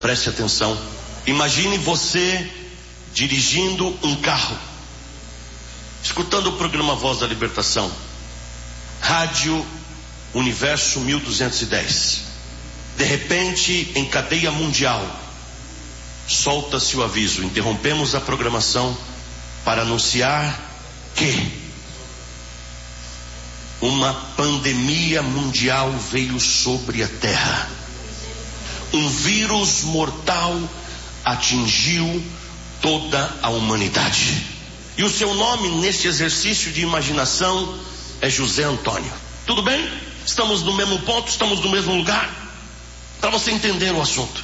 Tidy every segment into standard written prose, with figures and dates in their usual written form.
Preste atenção. Imagine você dirigindo um carro, escutando o programa Voz da Libertação, Rádio Universo 1210. De repente, em cadeia mundial, solta-se o aviso: interrompemos a programação para anunciar que uma pandemia mundial veio sobre a Terra. Um vírus mortal atingiu toda a humanidade. E o seu nome neste exercício de imaginação é José Antônio. Tudo bem? Estamos no mesmo ponto, estamos no mesmo lugar? Para você entender o assunto.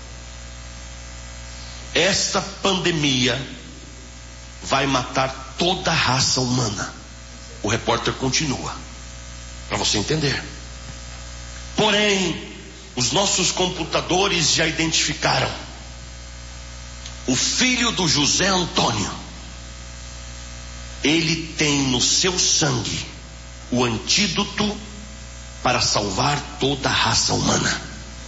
Esta pandemia vai matar toda a raça humana. O repórter continua, para você entender. Porém, os nossos computadores já identificaram o filho do José Antônio. Ele tem no seu sangue o antídoto para salvar toda a raça humana.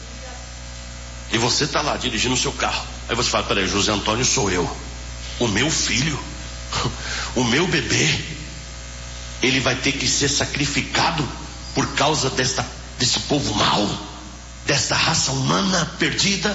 E você está lá dirigindo o seu carro. Aí você fala: peraí, José Antônio sou eu. O meu filho, o meu bebê, ele vai ter que ser sacrificado por causa desse povo mau, dessa raça humana perdida.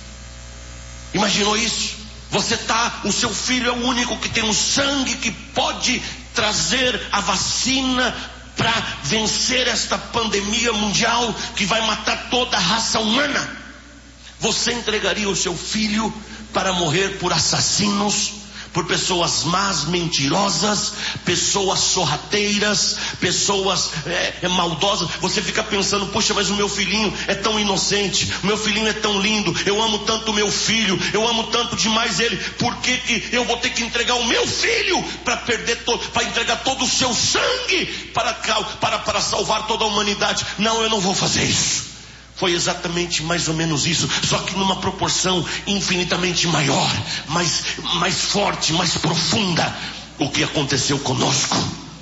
Imaginou isso? O seu filho é o único que tem um sangue que pode trazer a vacina para vencer esta pandemia mundial que vai matar toda a raça humana. Você entregaria o seu filho para morrer por assassinos, por pessoas más, mentirosas, pessoas sorrateiras, pessoas maldosas? Você fica pensando: puxa, mas o meu filhinho é tão inocente, o meu filhinho é tão lindo, eu amo tanto o meu filho, eu amo tanto demais ele, por que eu vou ter que entregar o meu filho para entregar todo o seu sangue para salvar toda a humanidade? Não, eu não vou fazer isso. Foi exatamente mais ou menos isso, só que numa proporção infinitamente maior, mais forte, mais profunda. O que aconteceu conosco?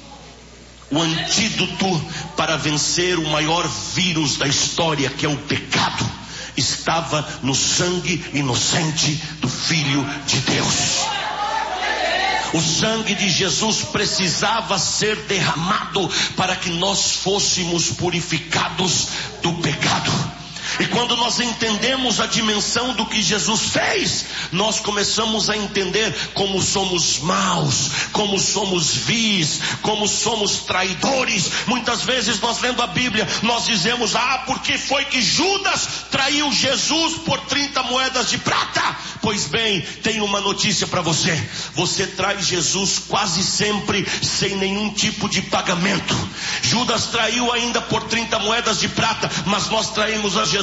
O antídoto para vencer o maior vírus da história, que é o pecado, estava no sangue inocente do Filho de Deus. O sangue de Jesus precisava ser derramado para que nós fôssemos purificados do pecado. E quando nós entendemos a dimensão do que Jesus fez, nós começamos a entender como somos maus, como somos vis, como somos traidores. Muitas vezes nós, lendo a Bíblia, nós dizemos: por que foi que Judas traiu Jesus por 30 moedas de prata? Pois bem, tenho uma notícia para você. Você traz Jesus quase sempre sem nenhum tipo de pagamento. Judas traiu ainda por 30 moedas de prata, mas nós traímos a Jesus